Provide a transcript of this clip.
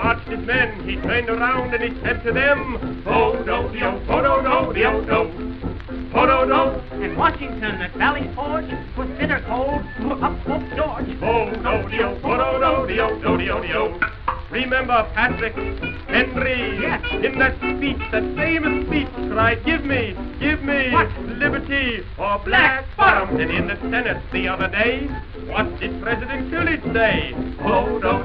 marched his men, he turned around and he said to them, ho-do-de-o, ho-do-do-de-o-do, ho-do-do. And Washington at Valley Forge was bitter cold, up spoke George. Ho-do-de-o, ho-do-do-de-o-do-de-o-de-o. Remember Patrick Henry, yes, in that speech, that famous speech, cried, give me what? liberty or black bottom. And in the Senate the other day, what did President Coolidge say? Oh, don't